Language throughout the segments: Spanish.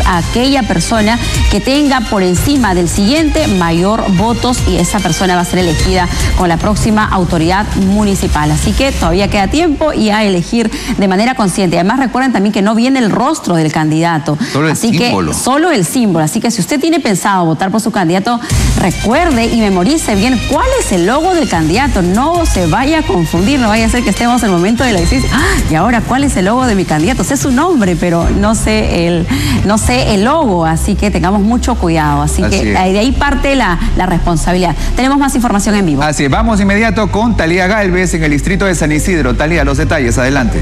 a aquella persona que tenga por encima del siguiente mayor votos, y esa persona va a ser elegida con la próxima autoridad municipal. Así que todavía queda tiempo y a elegir de manera consciente. Además, recuerden también que no viene el rostro del candidato. Solo el símbolo. Solo el símbolo. Así que si usted tiene pensado votar por su candidato, recuerde y memorice bien cuál es el logo del candidato. No se vaya a confundir, no vaya a ser que estemos en el momento de la decisión. Y ahora, ¿cuál es el logo de mi candidato? Sé su nombre, pero no sé el logo. Así que tengamos mucho cuidado. Así que de ahí parte la responsabilidad. Tenemos más información en vivo. Así es, vamos inmediato con Talía Galvez en el distrito de San Isidro. Talía, los detalles, adelante.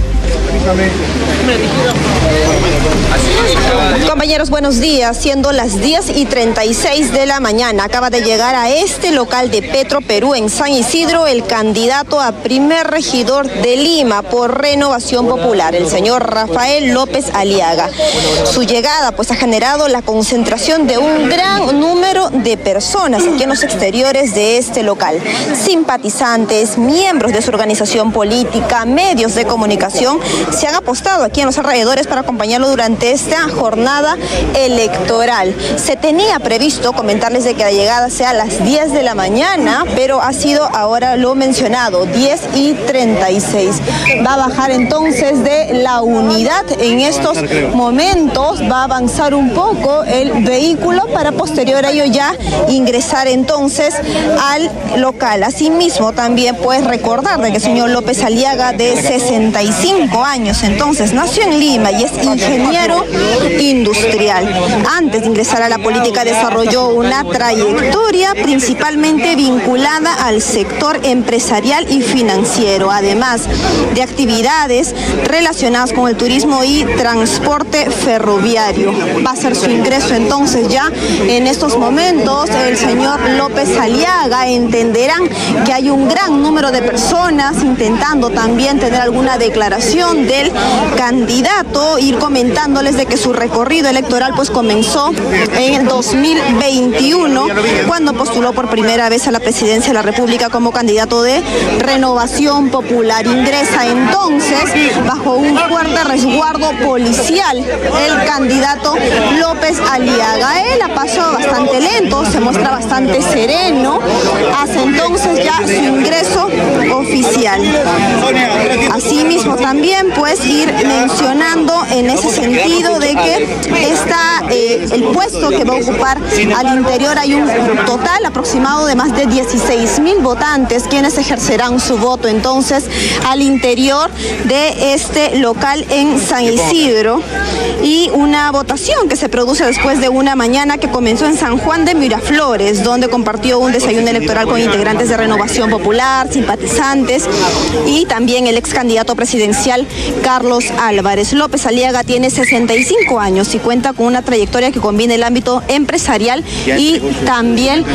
Compañeros, buenos días. Siendo las 10:36 de la mañana, acaba de llegar a este local de Petroperú en San Isidro el candidato a primer regidor de Lima por Renovación Popular, el señor Rafael López Aliaga. Su llegada pues ha generado la concentración de un gran número de personas aquí en los exteriores de este local. Simpatizantes, miembros de su organización política, medios de comunicación se han apostado aquí en los alrededores para acompañarlo durante esta jornada electoral. Se tenía previsto comentarles de que la llegada sea a las 10 de la mañana, pero ha sido ahora lo mencionado, 10:36. Va a bajar entonces de la unidad. En estos momentos va a avanzar un poco el vehículo para posterior a ello ya ingresar entonces al local. Asimismo, también puedes recordar de que el señor López Aliaga, de 65 años, entonces nació en Lima y es ingeniero industrial. Antes de ingresar a la política desarrolló una trayectoria principalmente vinculada al sector empresarial y financiero, además de actividades relacionadas con el turismo y transporte ferroviario. Va a ser su ingreso entonces ya en estos momentos. El señor López Aliaga, entenderán que hay un gran número de personas intentando también tener alguna declaración del candidato, ir comentándoles de que su recorrido electoral pues comenzó en el 2021 cuando postuló por primera vez a la presidencia de la República como candidato de Renovación Popular. Ingresa entonces bajo un fuerte resguardo policial el candidato López Aliaga. Él a paso bastante lento, se muestra bastante sereno, hace entonces ya su ingreso oficial. Asimismo también pues ir mencionando en ese sentido de que el puesto que va a ocupar al interior hay un total aproximado de más de 16.000 votantes quienes ejercerán su voto entonces al interior de este local en San Isidro, y una votación que se produce después de una mañana que comenzó en San Juan de Miraflores, donde compartió un desayuno electoral con integrantes de Renovación Popular, simpatizantes y también el ex candidato presidencial Carlos Álvarez. López Aliaga tiene 65 años y cuenta con una trayectoria que combina el ámbito empresarial y también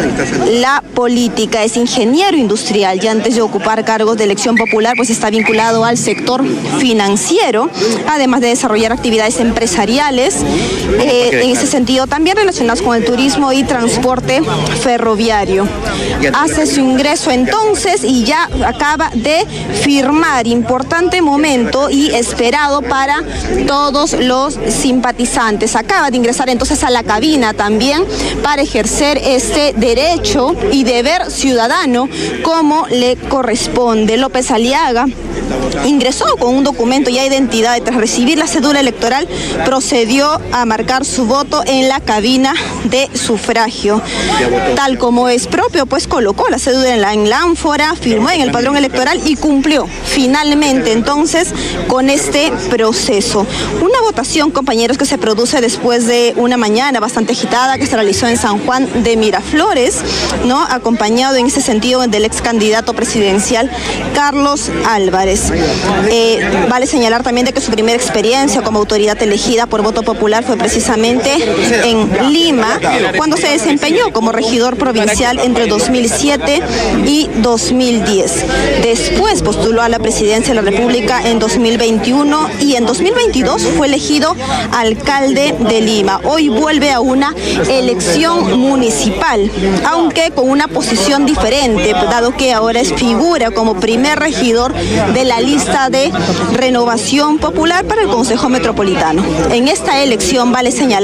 la política. Es ingeniero industrial y antes de ocupar cargos de elección popular pues está vinculado al sector financiero, además de desarrollar actividades empresariales en ese sentido también relacionadas con el turismo y transporte ferroviario. Hace su ingreso entonces y ya acaba de firmar. Importante momento y esperado para todos los simpatizantes. Acaba de ingresar entonces a la cabina también para ejercer este derecho y deber ciudadano como le corresponde. López Aliaga ingresó con un documento ya de identidad y tras recibir la cédula electoral procedió a marcar su voto en la cabina de sufragio. Tal como es propio, pues colocó la cédula en la ánfora, firmó en el padrón electoral y cumplió finalmente entonces con este proceso. Una votación, compañeros, que se produce después de una mañana bastante agitada que se realizó en San Juan de Miraflores, ¿no? Acompañado en ese sentido del ex candidato presidencial Carlos Álvarez. Vale señalar también de que su primera experiencia como autoridad elegida por voto popular fue precisamente en Lima, cuando se desempeñó como regidor provincial entre 2007 y 2010. Después postuló a la presidencia de la República en 2021 y en 2022 fue elegido alcalde de Lima. Hoy vuelve a una elección municipal, aunque con una posición diferente, dado que ahora es figura como primer regidor de la lista de Renovación Popular para el Consejo Metropolitano. En esta elección vale señalar